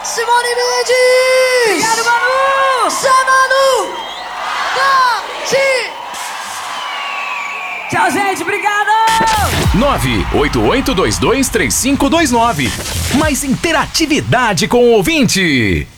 Simone Mendes! Obrigado, Manu! Zé Manu! Tati! Tchau, gente, obrigado! 988223529. Mais interatividade com o ouvinte.